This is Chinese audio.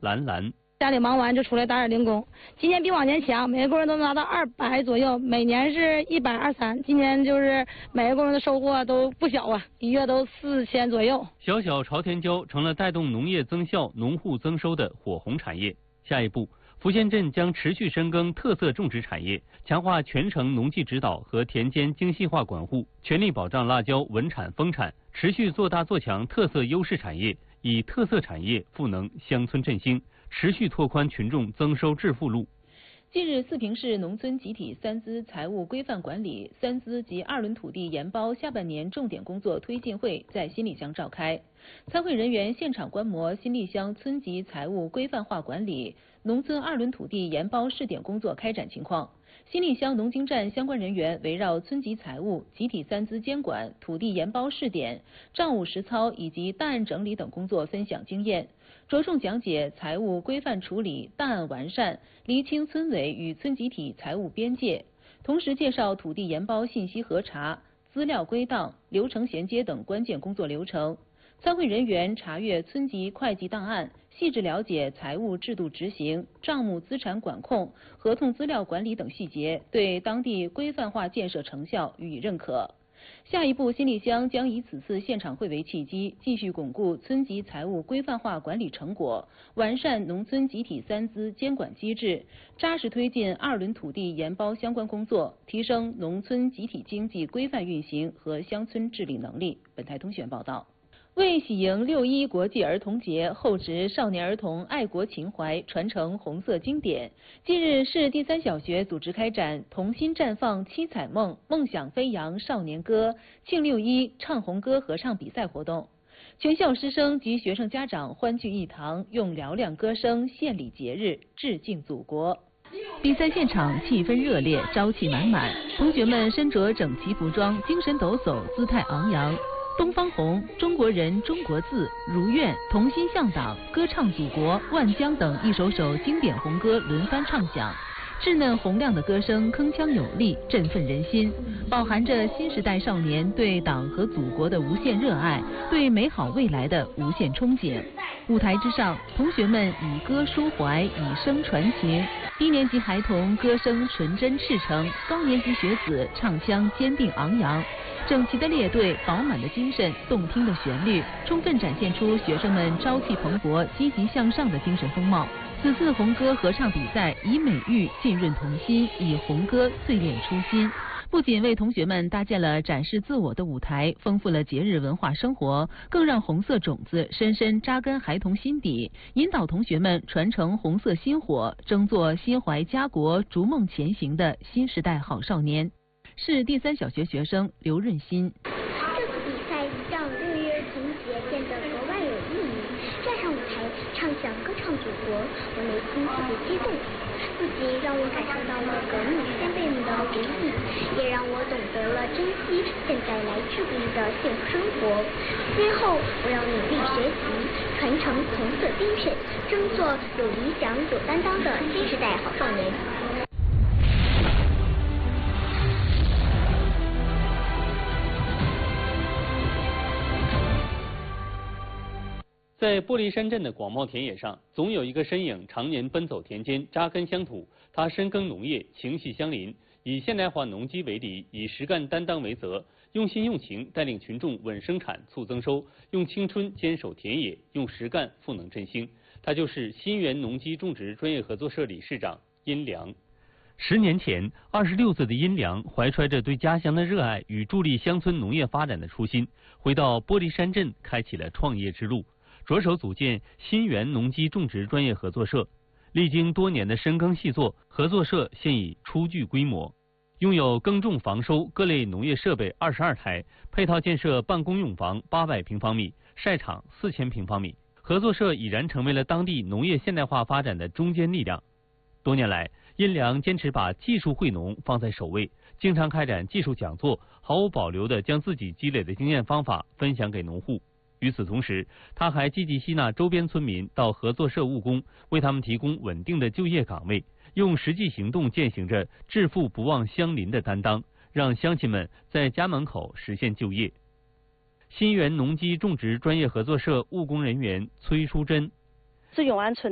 兰兰。 家里忙完就出来打点零工，今年比往年强，每个工人都拿到200左右，每年是123，今年就是每个工人的收获都不小啊，一月都4000左右。 小小朝天椒成了带动农业增效、农户增收的火红产业。下一步，福县镇将持续深耕特色种植产业，强化全程农技指导和田间精细化管护，全力保障辣椒稳产丰产，持续做大做强特色优势产业，以特色产业赋能乡村振兴，持续拓宽群众增收致富路。 近日，四平市农村集体三资财务规范管理、三资及2轮土地研包下半年重点工作推进会在新立乡召开。参会人员现场观摩新立乡村级财务规范化管理、农村2轮土地研包试点工作开展情况。新立乡农经站相关人员围绕村级财务、集体三资监管、土地研包试点、账务实操以及档案整理等工作分享经验，着重讲解财务规范处理、档案完善、厘清村委与村集体财务边界，同时介绍土地研包信息核查、资料归档、流程衔接等关键工作流程。参会人员查阅村级会计档案，细致了解财务制度执行、账目资产管控、合同资料管理等细节，对当地规范化建设成效予以认可。下一步，新立乡将以此次现场会为契机，继续巩固村级财务规范化管理成果，完善农村集体三资监管机制，扎实推进2轮土地研包相关工作，提升农村集体经济规范运行和乡村治理能力。本台通讯报道。为喜迎6·1国际儿童节，厚植少年儿童爱国情怀，传承红色经典，近日市第3小学组织开展童心绽放七彩梦，梦想飞扬少年歌庆6·1唱红歌合唱比赛活动。全校师生及学生家长欢聚一堂，用嘹亮歌声献礼节日，致敬祖国。比赛现场气氛热烈，朝气满满，同学们身着整齐服装，精神抖擞，姿态昂扬。东方红、中国人、中国字、如愿、同心向党、歌唱祖国、万江等一首首经典红歌轮番唱响，稚嫩洪亮的歌声铿锵有力，振奋人心，饱含着新时代少年对党和祖国的无限热爱，对美好未来的无限憧憬。舞台之上，同学们以歌抒怀，以声传情。1年级孩童歌声纯真赤诚，高年级学子唱腔坚定昂扬。整齐的列队，饱满的精神，动听的旋律，充分展现出学生们朝气蓬勃、积极向上的精神风貌。此次红歌合唱比赛以美育浸润童心，以红歌淬炼初心。不仅为同学们搭建了展示自我的舞台，丰富了节日文化生活，更让红色种子深深扎根孩童心底，引导同学们传承红色心火，争做心怀家国、逐梦前行的新时代好少年。市第3小学学生刘润新。 这次比赛让6·1儿童节变得格外有意义。站上舞台唱响歌唱祖国，我内心特别激动，不仅让我感受到了革命先辈们的回忆，也让我懂得了珍惜现在来之不易的幸福生活。今后我要努力学习，传承红色精神，争做有理想、有担当的新时代好少年。 在玻璃山镇的广袤田野上，总有一个身影常年奔走田间，扎根乡土。他深耕农业，情系乡邻，以现代化农机为理，以实干担当为责，用心用情带领群众稳生产、促增收，用青春坚守田野，用实干赋能振兴。他就是新源农机种植专业合作社理事长殷良。10年前，26岁的殷良怀揣着对家乡的热爱与助力乡村农业发展的初心，回到玻璃山镇，开启了创业之路。着手组建新源农机种植专业合作社，历经多年的深耕细作，合作社现已初具规模，拥有耕种、防收各类农业设备22台，配套建设办公用房800平方米，晒场4000平方米。合作社已然成为了当地农业现代化发展的中坚力量。多年来，殷良坚持把技术惠农放在首位，经常开展技术讲座，毫无保留地将自己积累的经验方法分享给农户。与此同时，他还积极吸纳周边村民到合作社务工，为他们提供稳定的就业岗位，用实际行动践行着致富不忘乡邻的担当，让乡亲们在家门口实现就业。新源农机种植专业合作社务工人员崔淑珍。 是永安村